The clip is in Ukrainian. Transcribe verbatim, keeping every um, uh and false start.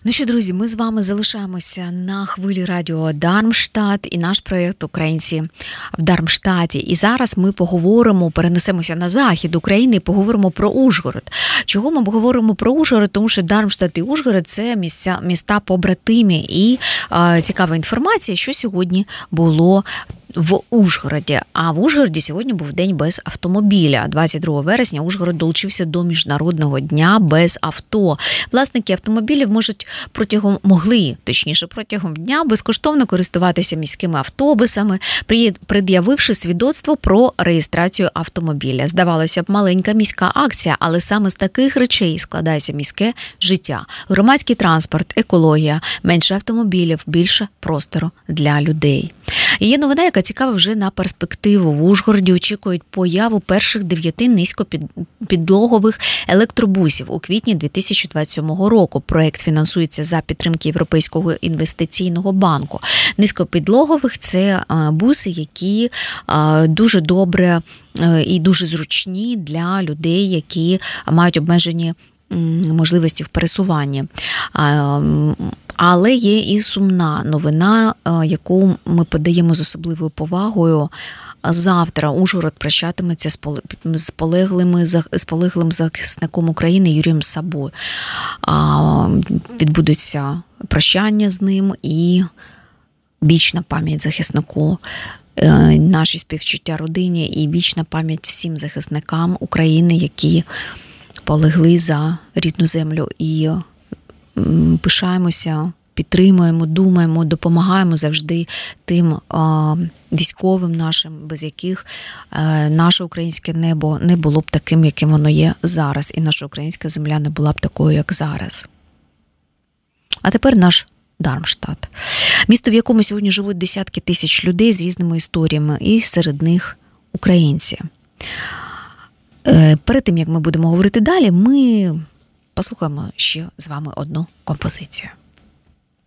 Ну що, друзі, ми з вами залишаємося на хвилі радіо Дармштадт і наш проєкт «Українці в Дармштадті». І зараз ми поговоримо, перенесемося на захід України і поговоримо про Ужгород. Чого ми говоримо про Ужгород? Тому що Дармштадт і Ужгород – це місця, міста побратимі. І е, цікава інформація, що сьогодні було в Ужгороді. А в Ужгороді сьогодні був день без автомобіля. двадцять другого вересня Ужгород долучився до Міжнародного дня без авто. Власники автомобілів можуть протягом могли, точніше, протягом дня безкоштовно користуватися міськими автобусами, пред'явивши свідоцтво про реєстрацію автомобіля. Здавалося б, маленька міська акція, але саме з таких речей складається міське життя. Громадський транспорт, екологія, менше автомобілів, більше простору для людей. І є новина, яка цікава вже на перспективу. В Ужгороді очікують появу перших дев'яти низькопідлогових електробусів у квітні дві тисячі двадцять сьомого року. Проект фінансується за підтримки Європейського інвестиційного банку. Низькопідлогових – це буси, які дуже добре і дуже зручні для людей, які мають обмежені можливості в пересуванні. Але є і сумна новина, яку ми подаємо з особливою повагою. Завтра Ужгород прощатиметься з полеглими, з полеглим захисником України Юрієм Сабою. Відбудуться прощання з ним і вічна пам'ять захиснику, наші співчуття родині і вічна пам'ять всім захисникам України, які полегли за рідну землю. І пишаємося, підтримуємо, думаємо, допомагаємо завжди тим а, військовим нашим, без яких а, наше українське небо не було б таким, яким воно є зараз, і наша українська земля не була б такою, як зараз. А тепер наш Дармштадт. Місто, в якому сьогодні живуть десятки тисяч людей з різними історіями, і серед них українці. Перед тим, як ми будемо говорити далі, ми послухаємо ще з вами одну композицію.